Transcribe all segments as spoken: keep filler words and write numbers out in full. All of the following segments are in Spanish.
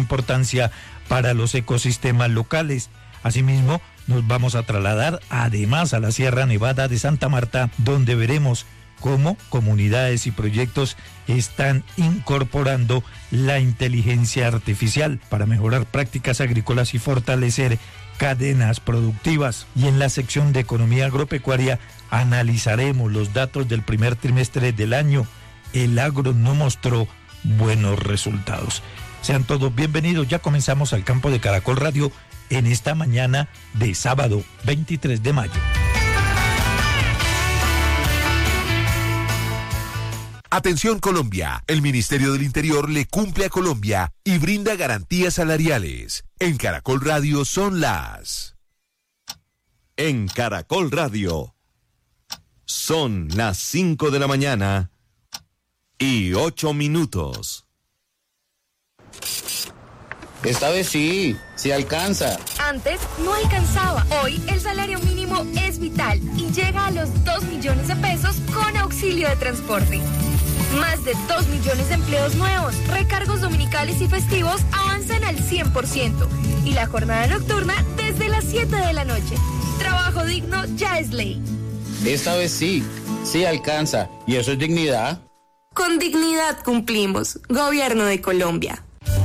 importancia para los ecosistemas locales. Asimismo, nos vamos a trasladar además a la Sierra Nevada de Santa Marta, donde veremos cómo comunidades y proyectos están incorporando la inteligencia artificial para mejorar prácticas agrícolas y fortalecer cadenas productivas. Y en la sección de economía agropecuaria analizaremos los datos del primer trimestre del año. El agro no mostró buenos resultados. Sean todos bienvenidos, ya comenzamos al campo de Caracol Radio en esta mañana de sábado veintitrés de mayo. Atención Colombia, el Ministerio del Interior le cumple a Colombia y brinda garantías salariales. En Caracol Radio son las... En Caracol Radio son las cinco de la mañana y ocho minutos. Esta vez sí, sí alcanza. Antes no alcanzaba. Hoy el salario mínimo es vital y llega a los dos millones de pesos con auxilio de transporte. Más de dos millones de empleos nuevos, recargos dominicales y festivos avanzan al cien por ciento. Y la jornada nocturna desde las siete de la noche. Trabajo digno ya es ley. Esta vez sí, sí alcanza. ¿Y eso es dignidad? Con dignidad cumplimos. Gobierno de Colombia.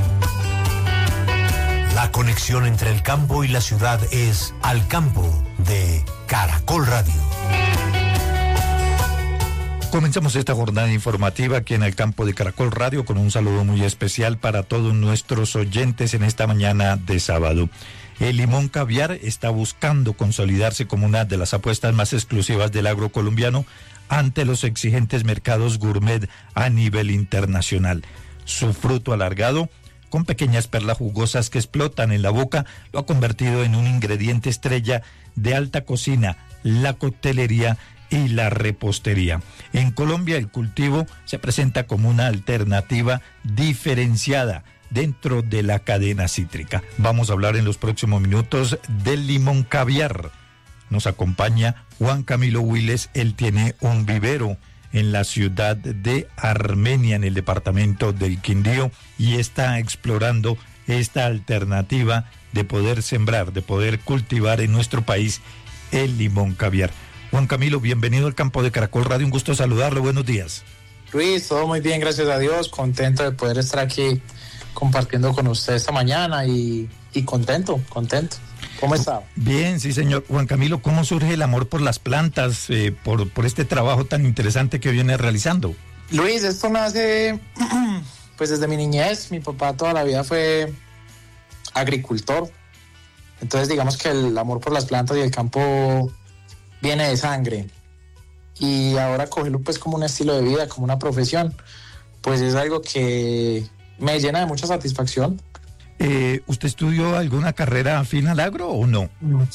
La conexión entre el campo y la ciudad es Al Campo de Caracol Radio. Comenzamos esta jornada informativa aquí en el campo de Caracol Radio con un saludo muy especial para todos nuestros oyentes en esta mañana de sábado. El limón caviar está buscando consolidarse como una de las apuestas más exclusivas del agro colombiano ante los exigentes mercados gourmet a nivel internacional. Su fruto alargado, con pequeñas perlas jugosas que explotan en la boca, lo ha convertido en un ingrediente estrella de alta cocina, la coctelería y la repostería. En Colombia el cultivo se presenta como una alternativa diferenciada dentro de la cadena cítrica. Vamos a hablar en los próximos minutos del limón caviar. Nos acompaña Juan Camilo Wiles, él tiene un vivero en la ciudad de Armenia, en el departamento del Quindío, y está explorando esta alternativa de poder sembrar, de poder cultivar en nuestro país el limón caviar. Juan Camilo, bienvenido al campo de Caracol Radio, un gusto saludarlo, buenos días. Luis, todo muy bien, gracias a Dios, contento de poder estar aquí compartiendo con usted esta mañana y, y contento, contento. ¿Cómo está? Bien, sí señor. Juan Camilo, ¿cómo surge el amor por las plantas, eh, por, por este trabajo tan interesante que viene realizando? Luis, esto nace pues desde mi niñez. Mi papá toda la vida fue agricultor, entonces digamos que el amor por las plantas y el campo viene de sangre, y ahora cogerlo pues como un estilo de vida, como una profesión, pues es algo que me llena de mucha satisfacción. Eh, ¿Usted estudió alguna carrera afín al agro o no?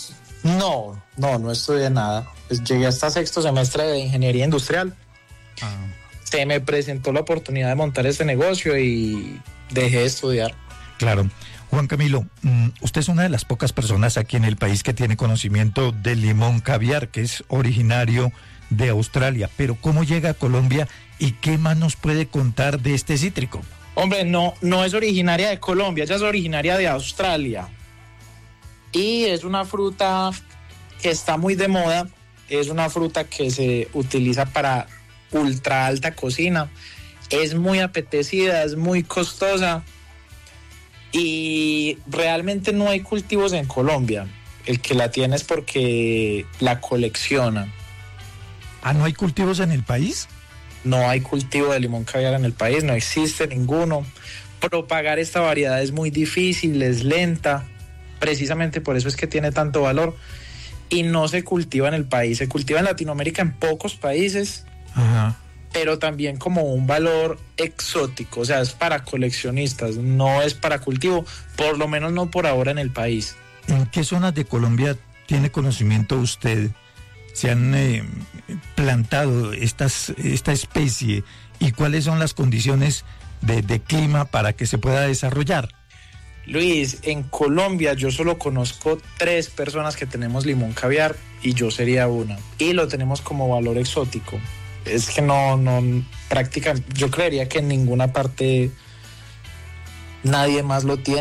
No, no, no estudié nada. Pues llegué hasta sexto semestre de ingeniería industrial. Ah. Se me presentó la oportunidad de montar este negocio y dejé de estudiar. Claro. Juan Camilo, usted es una de las pocas personas aquí en el país que tiene conocimiento del limón caviar, que es originario de Australia, pero ¿cómo llega a Colombia y qué más nos puede contar de este cítrico? Hombre, no, no es originaria de Colombia, ella es originaria de Australia. Y es una fruta que está muy de moda, es una fruta que se utiliza para ultra alta cocina, es muy apetecida, es muy costosa y realmente no hay cultivos en Colombia. El que la tiene es porque la colecciona. ¿Ah, no hay cultivos en el país? No hay cultivo de limón caviar en el país, no existe ninguno. Propagar esta variedad es muy difícil, es lenta, precisamente por eso es que tiene tanto valor y no se cultiva en el país, se cultiva en Latinoamérica en pocos países. Ajá. Pero también como un valor exótico, o sea, es para coleccionistas, no es para cultivo, por lo menos no por ahora en el país. ¿En qué zonas de Colombia tiene conocimiento usted? ¿Se han eh, plantado estas, esta especie y cuáles son las condiciones de, de clima para que se pueda desarrollar? Luis, en Colombia yo solo conozco tres personas que tenemos limón caviar y yo sería una. Y lo tenemos como valor exótico. Es que no, no, prácticamente, yo creería que en ninguna parte nadie más lo tiene.